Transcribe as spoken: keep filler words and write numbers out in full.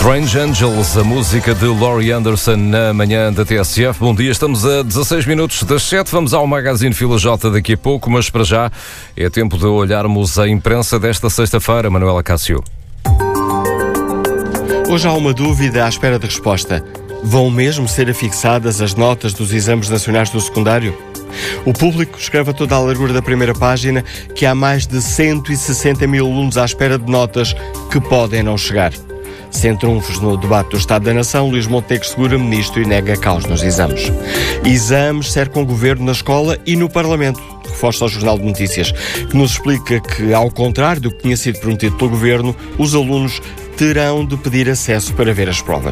Strange Angels, a música de Laurie Anderson na manhã da T S F. Bom dia, estamos a dezasseis minutos das sete. Vamos ao Magazine Fila J daqui a pouco, mas para já é tempo de olharmos a imprensa desta sexta-feira. Manuela Cássio. Hoje há uma dúvida à espera de resposta. Vão mesmo ser afixadas as notas dos exames nacionais do secundário? O Público escreve a toda a largura da primeira página que há mais de cento e sessenta mil alunos à espera de notas que podem não chegar. Sem trunfos no debate do Estado da Nação, Luís Montenegro segura ministro e nega caos nos exames. Exames cercam o governo na escola e no Parlamento, reforça o Jornal de Notícias, que nos explica que, ao contrário do que tinha sido prometido pelo governo, os alunos terão de pedir acesso para ver as provas.